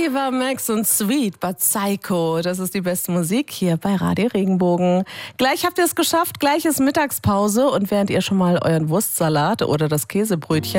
Ava Max und Sweet but Psycho. Das ist die beste Musik hier bei Radio Regenbogen. Gleich habt ihr es geschafft, gleich ist Mittagspause und während ihr schon mal euren Wurstsalat oder das Käsebrötchen